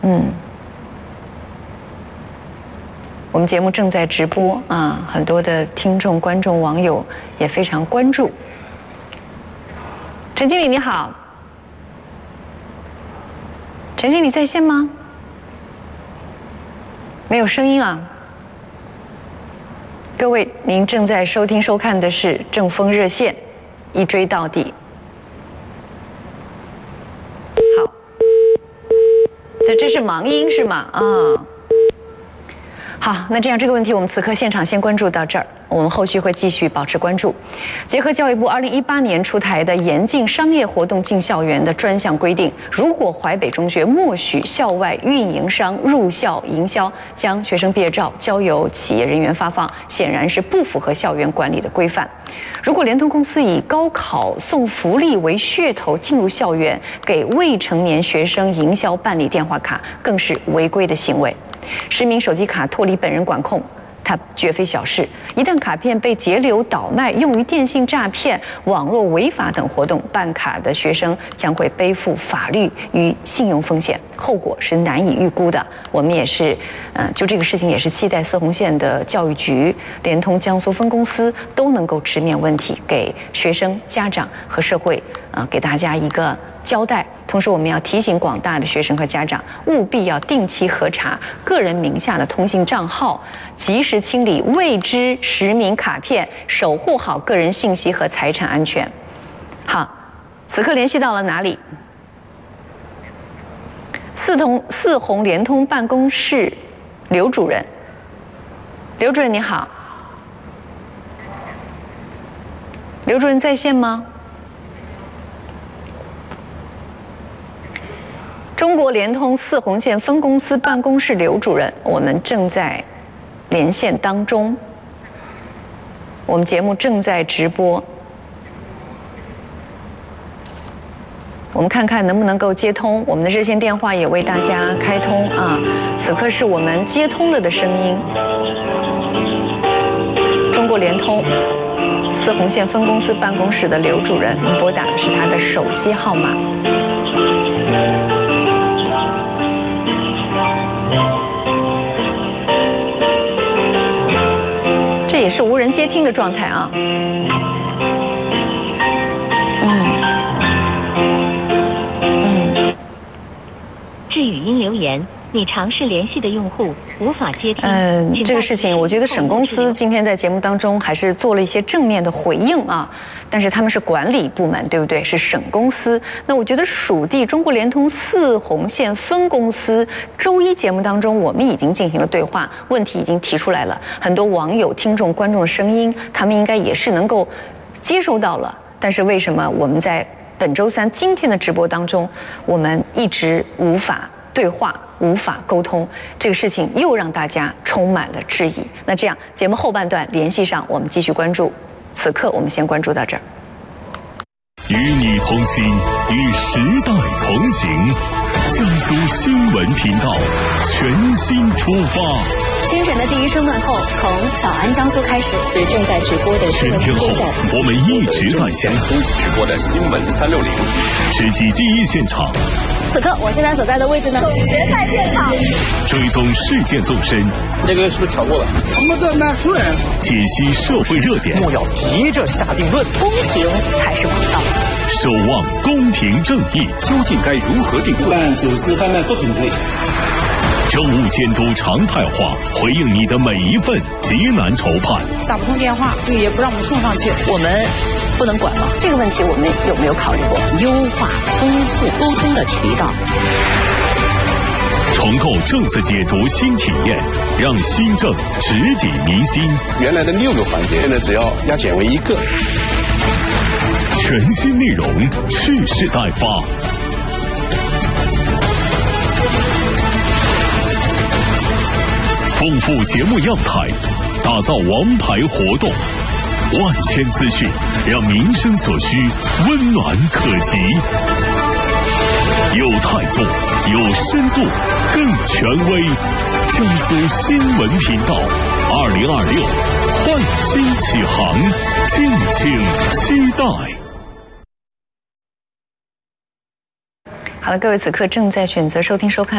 我们节目正在直播啊，很多的听众、观众、网友也非常关注。陈经理你好，陈经理在线吗？没有声音啊。各位，您正在收听收看的是正风热线，一追到底。好，这是盲音是吗？啊。好，那这样这个问题我们此刻现场先关注到这儿，我们后续会继续保持关注。结合教育部2018年出台的严禁商业活动进校园的专项规定，如果淮北中学默许校外运营商入校营销，将学生毕业照交由企业人员发放，显然是不符合校园管理的规范。如果联通公司以高考送福利为噱头进入校园，给未成年学生营销办理电话卡，更是违规的行为。实名手机卡脱离本人管控，它绝非小事。一旦卡片被截留倒卖，用于电信诈骗、网络违法等活动，办卡的学生将会背负法律与信用风险，后果是难以预估的。我们也是，就这个事情也是期待四红线的教育局、联通江苏分公司都能够直面问题，给学生、家长和社会，给大家一个交代。同时，我们要提醒广大的学生和家长，务必要定期核查个人名下的通信账号，及时清理未知实名卡片，守护好个人信息和财产安全。好，此刻联系到了哪里？四红联通办公室刘主任。刘主任你好，刘主任在线吗？中国联通四红线分公司办公室刘主任，我们正在连线当中，我们节目正在直播，我们看看能不能够接通，我们的热线电话也为大家开通啊。此刻是我们接通了的声音，中国联通四红线分公司办公室的刘主任，拨打的是他的手机号码。这也是无人接听的状态啊。 致语音留言，你尝试联系的用户无法接听。 这个事情，我觉得省公司今天在节目当中还是做了一些正面的回应啊。但是他们是管理部门，对不对？是省公司。那我觉得属地中国联通四红线分公司，周一节目当中我们已经进行了对话，问题已经提出来了，很多网友、听众、观众的声音，他们应该也是能够接收到了。但是为什么我们在本周三今天的直播当中，我们一直无法对话、无法沟通？这个事情又让大家充满了质疑。那这样，节目后半段联系上，我们继续关注。此刻我们先关注到这儿。 与你同行，与时代同行。江苏新闻频道全新出发。 清晨的第一声问候，从早安江苏开始，是正在直播的新闻全天候，我们一直在江苏直播的新闻360， 直击第一现场。 此刻我现在所在的位置呢，总决赛现场， 追踪事件纵深。 这个是不是调过了？ 我们的纳税人解析社会热点， 莫要急着下定论， 公平才是王道。 守望公平正义， 究竟该如何定罪？ 办走私贩卖不平配。 政务监督常态化，回应你的每一份急难筹盼。 打不通电话，也不让我们送上去，我们不能管吗？ 这个问题我们有没有考虑过优化、丰富沟通的渠道？ 重构政策解读新体验，让新政直抵民心。 原来的6个环节，现在只要压减为1个。 全新内容，蓄势待发。丰富节目样态，打造王牌活动，万千资讯，让民生所需温暖可及。有态度，有深度，更权威。江苏新闻频道2026焕新启航，敬请期待。 好了，各位此刻正在选择收听收看